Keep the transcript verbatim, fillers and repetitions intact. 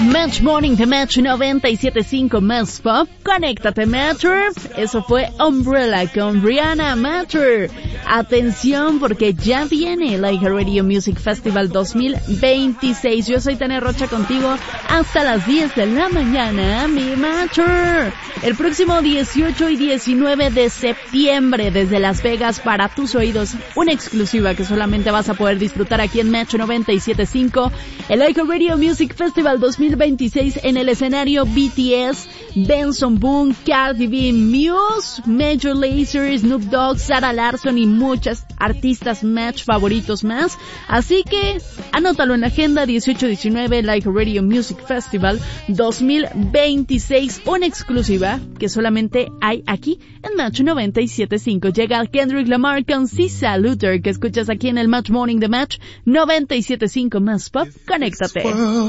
Match Morning de Match noventa y siete punto cinco más pop. Conéctate, Matcher. Eso fue Umbrella con Rihanna. Matcher, atención porque ya viene la iHeartRadio Music Festival dos mil veintiséis. Yo soy Tania Rocha contigo hasta las diez de la mañana, mi Matcher. El próximo dieciocho y diecinueve de septiembre desde Las Vegas para tus oídos. Una exclusiva que solamente vas a poder disfrutar aquí en Match noventa y siete punto cinco. El iHeartRadio Music Festival dos mil veintiséis en el escenario B T S, Benson Boone, Cardi B, Muse, Major Lazer, Snoop Dogg, Sarah Larsson y muchas artistas Match favoritos más. Así que anótalo en la agenda, dieciocho diecinueve, el iHeartRadio Music Festival dos mil veintiséis, una exclusiva que solamente hay aquí en Match noventa y siete punto cinco. Llega Kendrick Lamar con S Z A Luther, que escuchas aquí en el Match Morning de Match noventa y siete punto cinco más pop. Conéctate.